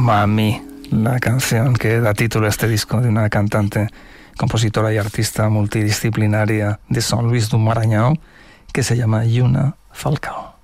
Mami, la canción que da título a este disco de una cantante, compositora y artista multidisciplinaria de San Luis du Maranhão que se llama Yuna Falcão.